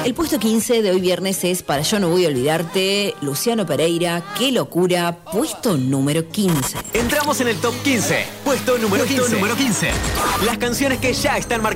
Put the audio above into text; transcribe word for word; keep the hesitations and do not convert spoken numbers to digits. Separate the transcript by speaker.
Speaker 1: El puesto quince de hoy viernes es Para Yo No Voy a Olvidarte, Luciano Pereira, Qué Locura, puesto número quince.
Speaker 2: Entramos en el top quince, puesto número quince. Puesto número quince. Las canciones que ya están marcadas